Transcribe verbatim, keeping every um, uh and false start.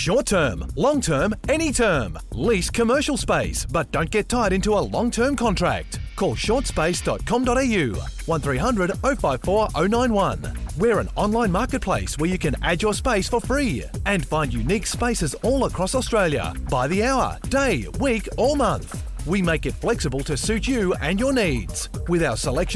Short term, long term, any term. Lease commercial space, but don't get tied into a long-term contract. Call short space dot com dot a u, one three hundred oh five four oh nine one. We're an online marketplace where you can add your space for free and find unique spaces all across Australia by the hour, day, week or month. We make it flexible to suit you and your needs with our selection